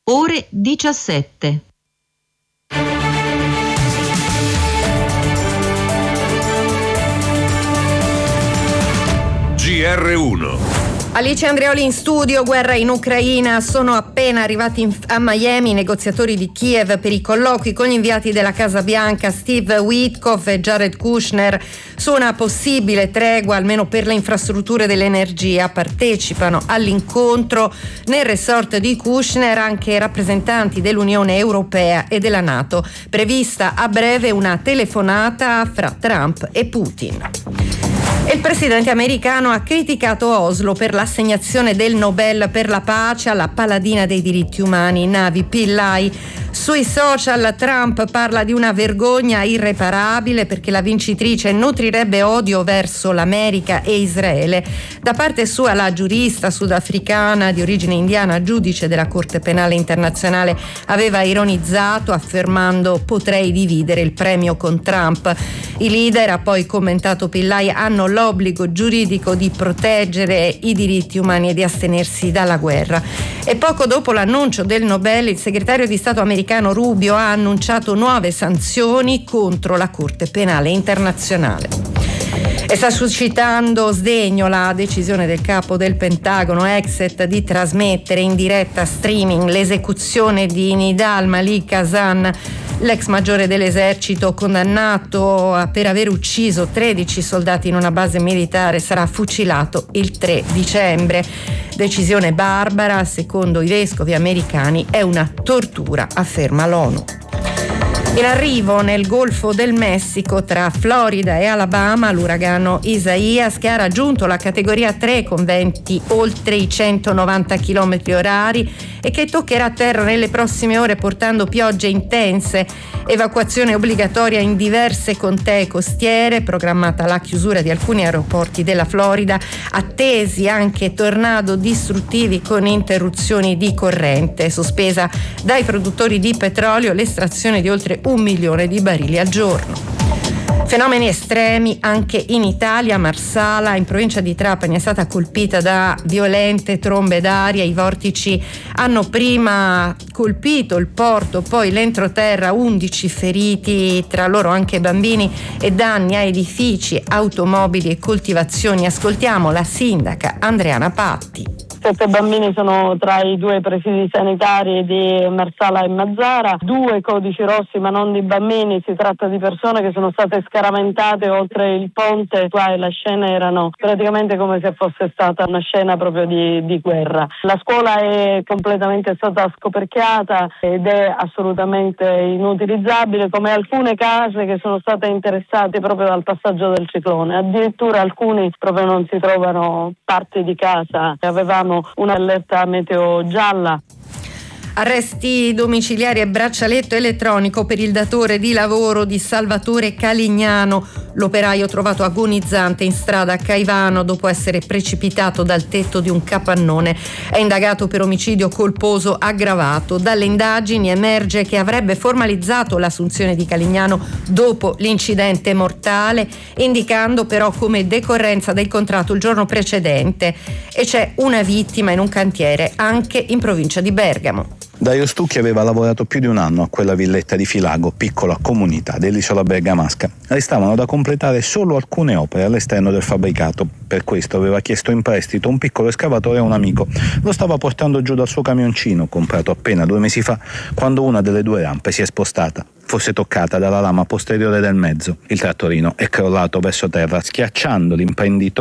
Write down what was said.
ore 17. GR1. Alice Andreoli in studio. Guerra in Ucraina. Sono appena arrivati a Miami i negoziatori di Kiev per i colloqui con gli inviati della Casa Bianca Steve Witkoff e Jared Kushner su una possibile tregua almeno per le infrastrutture dell'energia. Partecipano all'incontro nel resort di Kushner anche rappresentanti dell'Unione Europea e della NATO. Prevista a breve una telefonata fra Trump e Putin. Il presidente americano ha criticato Oslo per l'assegnazione del Nobel per la pace alla paladina dei diritti umani Navi Pillay. Sui social Trump parla di una vergogna irreparabile perché la vincitrice nutrirebbe odio verso l'America e Israele. Da parte sua la giurista sudafricana di origine indiana, giudice della Corte Penale Internazionale, aveva ironizzato affermando: potrei dividere il premio con Trump. I leader, ha poi commentato Pillay, hanno l'obbligo giuridico di proteggere i diritti umani e di astenersi dalla guerra. E poco dopo l'annuncio del Nobel, il segretario di Stato americano Rubio ha annunciato nuove sanzioni contro la Corte Penale Internazionale. E sta suscitando sdegno la decisione del capo del Pentagono, Exet, di trasmettere in diretta streaming l'esecuzione di Nidal Malik Hasan, l'ex maggiore dell'esercito condannato per aver ucciso 13 soldati in una base militare. Sarà fucilato il 3 dicembre. Decisione barbara, secondo i vescovi americani, è una tortura, afferma l'ONU. In arrivo nel Golfo del Messico tra Florida e Alabama l'uragano Isaias, che ha raggiunto la categoria 3 con venti oltre i 190 km orari e che toccherà terra nelle prossime ore portando piogge intense. Evacuazione obbligatoria in diverse contee costiere, programmata la chiusura di alcuni aeroporti della Florida, attesi anche tornado distruttivi con interruzioni di corrente. Sospesa dai produttori di petrolio l'estrazione di oltre 1 milione di barili al giorno. Fenomeni estremi anche in Italia. Marsala, in provincia di Trapani, è stata colpita da violente trombe d'aria. I vortici hanno prima colpito il porto, poi l'entroterra, 11 feriti, tra loro anche bambini, e danni a edifici, automobili e coltivazioni. Ascoltiamo la sindaca Andreana Patti. 7 bambini sono tra i 2 presidi sanitari di Marsala e Mazara, 2 codici rossi ma non di bambini. Si tratta di persone che sono state scaraventate oltre il ponte. Qua e la scena erano praticamente come se fosse stata una scena proprio di guerra. La scuola è completamente stata scoperchiata ed è assolutamente inutilizzabile, come alcune case che sono state interessate proprio dal passaggio del ciclone. Addirittura alcuni proprio non si trovano parti di casa. Avevamo un'allerta meteo gialla. Arresti domiciliari e braccialetto elettronico per il datore di lavoro di Salvatore Calignano, l'operaio trovato agonizzante in strada a Caivano dopo essere precipitato dal tetto di un capannone. È indagato per omicidio colposo aggravato. Dalle indagini emerge che avrebbe formalizzato l'assunzione di Calignano dopo l'incidente mortale, indicando però come decorrenza del contratto il giorno precedente. E c'è una vittima in un cantiere anche in provincia di Bergamo. Dario Stucchi aveva lavorato più di un anno a quella villetta di Filago, piccola comunità dell'isola bergamasca. Restavano da completare solo alcune opere all'esterno del fabbricato. Per questo aveva chiesto in prestito un piccolo escavatore a un amico. Lo stava portando giù dal suo camioncino, comprato appena 2 mesi fa, quando una delle 2 rampe si è spostata. Fosse toccata dalla lama posteriore del mezzo. Il trattorino è crollato verso terra, schiacciando l'imprenditore